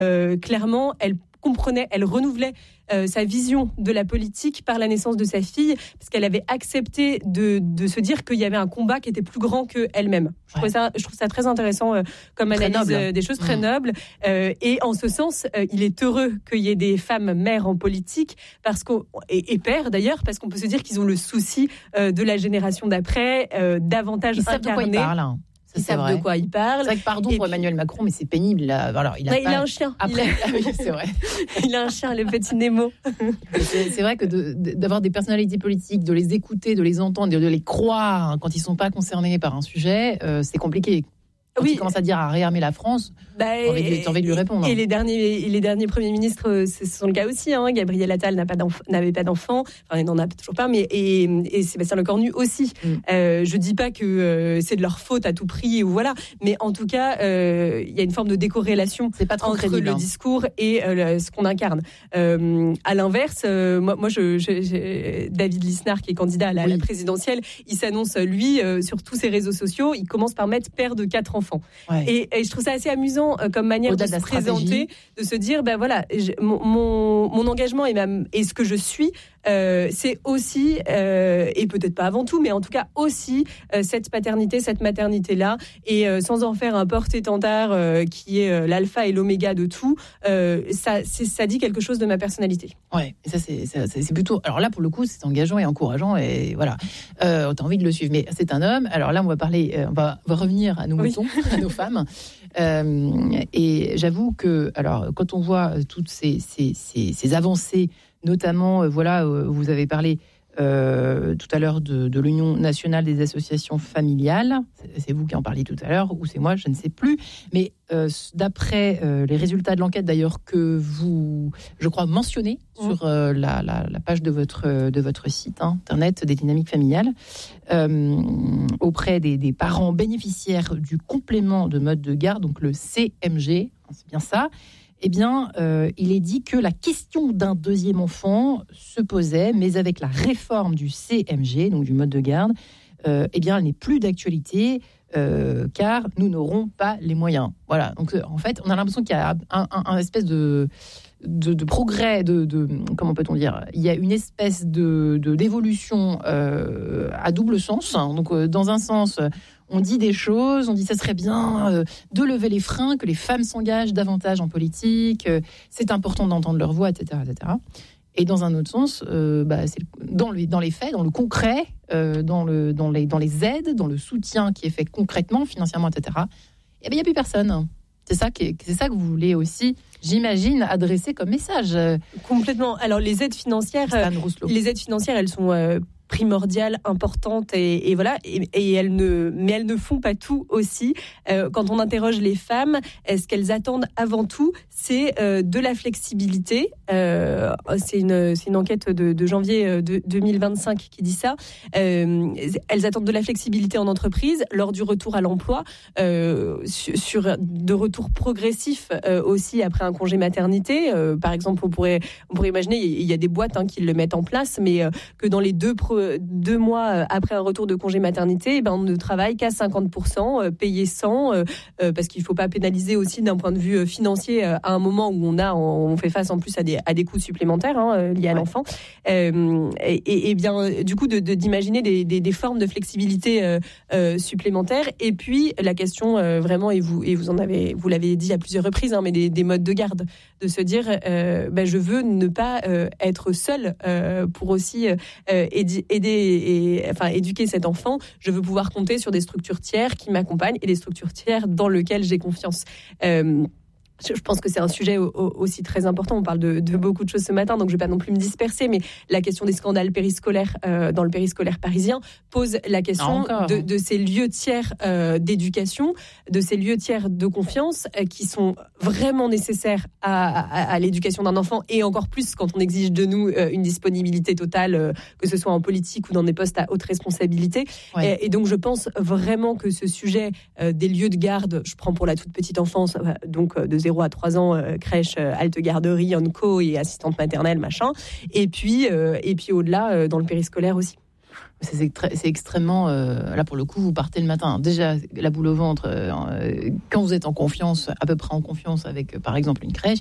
clairement, elle comprenait, elle renouvelait sa vision de la politique par la naissance de sa fille, parce qu'elle avait accepté de se dire qu'il y avait un combat qui était plus grand qu'elle-même. Je trouve ça très intéressant comme analyse des choses, très noble. Et en ce sens, il est heureux qu'il y ait des femmes mères en politique, et pères d'ailleurs, parce qu'on peut se dire qu'ils ont le souci de la génération d'après, davantage incarné. Ils savent de quoi ils parlent. Ils savent de quoi ils parlent. C'est vrai que pardon pour Emmanuel Macron, mais c'est pénible. Alors, il a un chien. Après, c'est vrai. Il a un chien, le petit Nemo. C'est vrai que d'avoir des personnalités politiques, de les écouter, de les entendre, de les croire quand ils ne sont pas concernés par un sujet, c'est compliqué. Quand il commence à dire à réarmer la France, t'as envie de lui répondre. Et les derniers premiers ministres, ce sont le cas aussi. Gabriel Attal n'avait pas d'enfant, enfin il n'en a toujours pas, et Sébastien Lecornu aussi. Je dis pas que c'est de leur faute à tout prix, ou voilà, mais en tout cas, il y a une forme de décorrélation entre crédible, le discours et ce qu'on incarne. À l'inverse, moi, David Lisnard, qui est candidat à la présidentielle, il s'annonce lui sur tous ses réseaux sociaux. Il commence par mettre père de 4 enfants. Et je trouve ça assez amusant comme manière de se présenter, de se dire mon engagement et ce que je suis, c'est aussi, et peut-être pas avant tout, mais en tout cas aussi cette paternité, cette maternité-là, et sans en faire un porte-étendard qui est l'alpha et l'oméga de tout, ça dit quelque chose de ma personnalité. Ouais, et ça c'est plutôt. Alors là, pour le coup, c'est engageant et encourageant, et voilà, t'as envie de le suivre. Mais c'est un homme. Alors là, on va parler, on va revenir à nos moutons, à nos femmes. Et j'avoue que, alors, quand on voit toutes ces avancées, notamment, vous avez parlé tout à l'heure de l'Union nationale des associations familiales. C'est vous qui en parliez tout à l'heure, ou c'est moi, je ne sais plus. Mais d'après les résultats de l'enquête, d'ailleurs, que vous, je crois, mentionnez sur la page de votre site internet des dynamiques familiales, auprès des parents bénéficiaires du complément de mode de garde, donc le CMG, c'est bien ça. Eh bien, il est dit que la question d'un deuxième enfant se posait, mais avec la réforme du CMG, donc du mode de garde, eh bien, elle n'est plus d'actualité, car nous n'aurons pas les moyens. Voilà. Donc, en fait, on a l'impression qu'il y a un espèce de progrès, comment peut-on dire ? Il y a une espèce d'évolution à double sens. Donc, dans un sens, on dit des choses, on dit ça serait bien de lever les freins, que les femmes s'engagent davantage en politique, c'est important d'entendre leur voix, etc., etc. Et dans un autre sens, c'est dans les faits, dans le concret, dans les aides, dans le soutien qui est fait concrètement, financièrement, etc. Et il n'y a plus personne. C'est ça que vous voulez aussi, j'imagine, adresser comme message. Complètement. Alors les aides financières, elles sont primordiales, importantes, et voilà, et elles ne font pas tout aussi. Quand on interroge les femmes, ce qu'elles attendent avant tout, c'est de la flexibilité. C'est une enquête de janvier 2025 qui dit ça. Elles attendent de la flexibilité en entreprise, lors du retour à l'emploi, sur de retour progressif aussi après un congé maternité. Par exemple, on pourrait imaginer, il y a des boîtes qui le mettent en place, mais que dans les 2 mois après un retour de congé maternité, on ne travaille qu'à 50%, payé 100, parce qu'il ne faut pas pénaliser aussi d'un point de vue financier à un moment où on fait face en plus à des coûts supplémentaires liés à l'enfant. Et bien, du coup, d'imaginer des formes de flexibilité supplémentaires. Et puis, la question vraiment, et vous l'avez dit à plusieurs reprises, mais des modes de garde, de se dire, je veux ne pas être seule pour aussi éduquer cet enfant. Je veux pouvoir compter sur des structures tiers qui m'accompagnent et des structures tiers dans lesquelles j'ai confiance. Je pense que c'est un sujet aussi très important. On parle de beaucoup de choses ce matin, donc je ne vais pas non plus me disperser, mais la question des scandales périscolaires dans le périscolaire parisien pose la question de ces lieux tiers d'éducation, de ces lieux tiers de confiance qui sont vraiment nécessaires à l'éducation d'un enfant, et encore plus quand on exige de nous une disponibilité totale, que ce soit en politique ou dans des postes à haute responsabilité. Ouais. Et donc je pense vraiment que ce sujet des lieux de garde, je prends pour la toute petite enfance, donc de 0 à 3 ans, crèche, halte garderie, onco et assistante maternelle, machin. Et puis au-delà, dans le périscolaire aussi. C'est extrêmement... là, pour le coup, vous partez le matin. Déjà, la boule au ventre, quand vous êtes en confiance, à peu près en confiance avec, par exemple, une crèche,